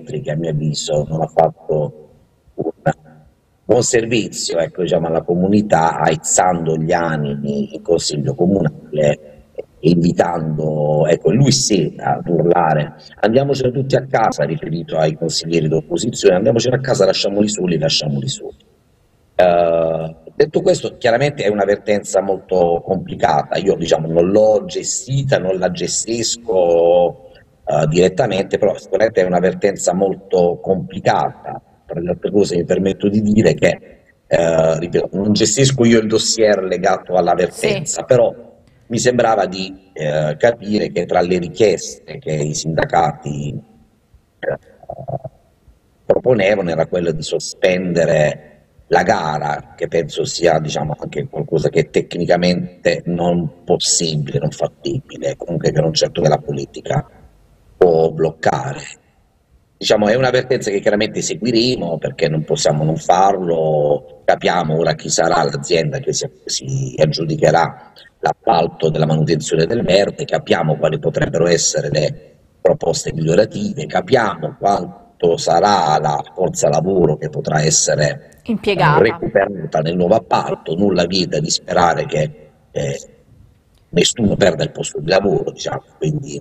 Feltri, che a mio avviso non ha fatto un buon servizio, ecco, diciamo, alla comunità, aizzando gli animi in consiglio comunale e invitando, ecco, lui sì, ad urlare andiamocene tutti a casa, riferito ai consiglieri d'opposizione, andiamocene a casa, lasciamoli soli, lasciamoli soli. Detto questo, chiaramente è un'avvertenza molto complicata. Io, diciamo, non l'ho gestita, non la gestisco direttamente, però sicuramente è un'avvertenza molto complicata. Tra le altre cose mi permetto di dire che, ripeto, non gestisco io il dossier legato Sì. all'avvertenza, però mi sembrava di capire che tra le richieste che i sindacati proponevano era quella di sospendere la gara, che penso sia, diciamo, anche qualcosa che è tecnicamente non possibile, non fattibile, comunque che non certo che la politica può bloccare. Diciamo, è un'avvertenza che chiaramente seguiremo perché non possiamo non farlo, capiamo ora chi sarà l'azienda che si aggiudicherà l'appalto della manutenzione del verde, capiamo quali potrebbero essere le proposte migliorative, capiamo quanto sarà la forza lavoro che potrà essere Impiegata. recuperata nel nuovo appalto, nulla vieta di sperare che nessuno perda il posto di lavoro, diciamo, quindi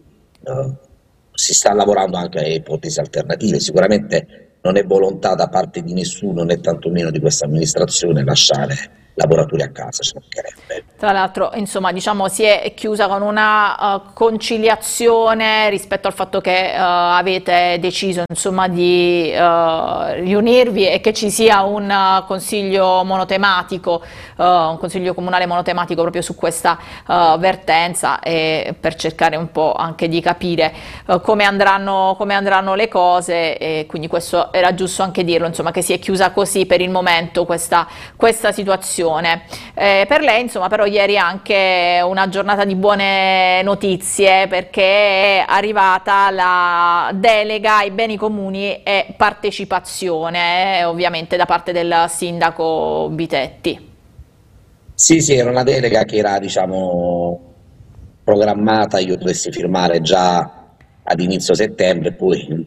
si sta lavorando anche a ipotesi alternative. Sicuramente non è volontà da parte di nessuno, né tantomeno di questa amministrazione, lasciare lavoratori a casa, ci mancherebbe. Tra l'altro, insomma, diciamo, si è chiusa con una conciliazione rispetto al fatto che avete deciso, insomma, di riunirvi e che ci sia un consiglio monotematico, un consiglio comunale monotematico proprio su questa vertenza, e per cercare un po' anche di capire come andranno le cose, e quindi questo era giusto anche dirlo, insomma, che si è chiusa così per il momento questa situazione. Per lei, insomma, però ieri è anche una giornata di buone notizie, perché è arrivata la delega ai beni comuni e partecipazione, ovviamente da parte del sindaco Bitetti. Sì, sì, era una delega che era, diciamo, programmata, io dovessi firmare già ad inizio settembre, poi un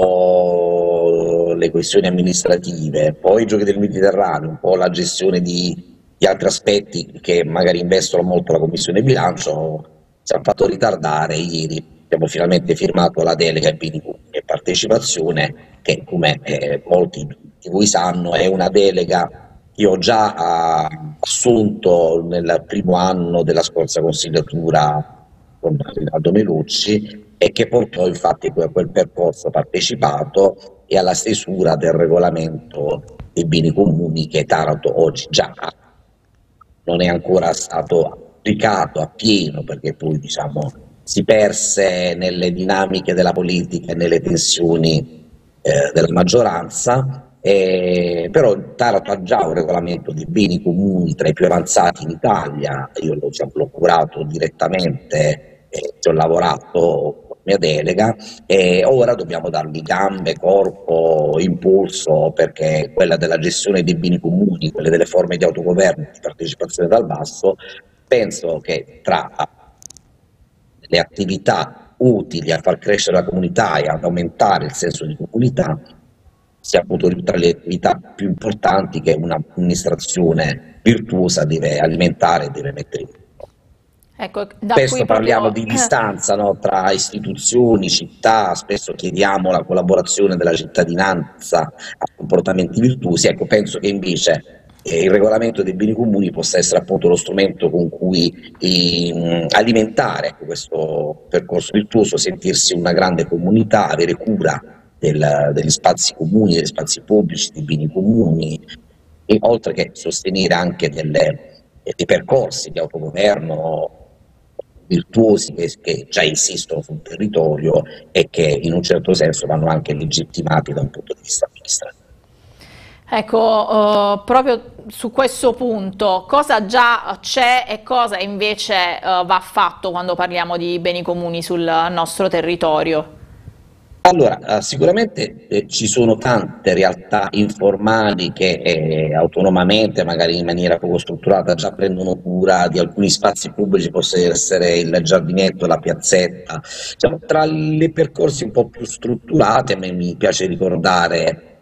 po' le questioni amministrative, poi i giochi del Mediterraneo, un po' la gestione di altri aspetti che magari investono molto la Commissione bilancio, ci hanno fatto ritardare. Ieri abbiamo finalmente firmato la delega ai beni pubblici e partecipazione, che come molti di voi sanno è una delega che ho già assunto nel primo anno della scorsa consigliatura con Rinaldo Melucci e che portò infatti a quel percorso partecipato e alla stesura del regolamento dei beni comuni che Taranto oggi già ha. Non è ancora stato applicato appieno perché poi, diciamo, si perse nelle dinamiche della politica e nelle tensioni della maggioranza, però Taranto ha già un regolamento dei beni comuni tra i più avanzati in Italia. Io l'ho curato direttamente, ci ho lavorato con mia delega e ora dobbiamo dargli gambe, corpo, impulso, perché quella della gestione dei beni comuni, quelle delle forme di autogoverno, di partecipazione dal basso, penso che tra le attività utili a far crescere la comunità e ad aumentare il senso di comunità sia appunto tra le attività più importanti che un'amministrazione virtuosa deve alimentare e deve mettere in campo. Ecco, da qui Spesso parliamo proprio di distanza, no, tra istituzioni, città, spesso chiediamo la collaborazione della cittadinanza a comportamenti virtuosi. Ecco, penso che invece il regolamento dei beni comuni possa essere appunto lo strumento con cui alimentare, ecco, questo percorso virtuoso, sentirsi una grande comunità, avere cura degli spazi comuni, degli spazi pubblici, dei beni comuni, e oltre che sostenere anche dei percorsi di autogoverno virtuosi che già esistono sul territorio e che in un certo senso vanno anche legittimati da un punto di vista amministrativo. ecco, proprio su questo punto, cosa già c'è e cosa invece va fatto quando parliamo di beni comuni sul nostro territorio? Allora, sicuramente ci sono tante realtà informali che autonomamente, magari in maniera poco strutturata, già prendono cura di alcuni spazi pubblici, possa essere il giardinetto, la piazzetta. Diciamo, tra le percorsi un po' più strutturate, a me mi piace ricordare